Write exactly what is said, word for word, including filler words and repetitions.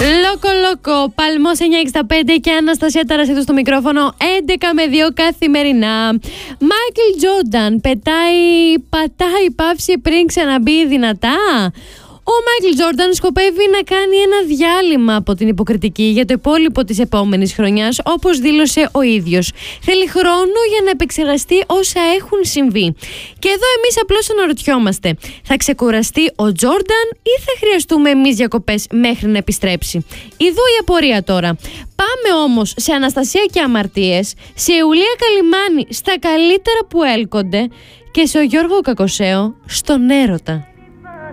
Λόκο Λόκο, Παλμός εννιακόσια εξήντα πέντε και Αναστασία Ταρασίδου στο μικρόφωνο, έντεκα με δύο καθημερινά. Μάικλ Τζόρνταν πετάει, πατάει παύση πριν ξαναμπεί δυνατά. Ο Μάικλ Τζόρνταν σκοπεύει να κάνει ένα διάλειμμα από την υποκριτική για το υπόλοιπο της επόμενης χρονιάς, όπως δήλωσε ο ίδιος. Θέλει χρόνο για να επεξεργαστεί όσα έχουν συμβεί. Και εδώ εμείς απλώς αναρωτιόμαστε, θα ξεκουραστεί ο Τζόρνταν ή θα χρειαστούμε εμείς διακοπές μέχρι να επιστρέψει? Ιδού η απορία τώρα. Πάμε όμως σε Αναστασία και αμαρτίες, σε Ιουλία Καλιμάνη στα καλύτερα που έλκονται και σε ο Γιώργο Κακοσέο στον έρωτα.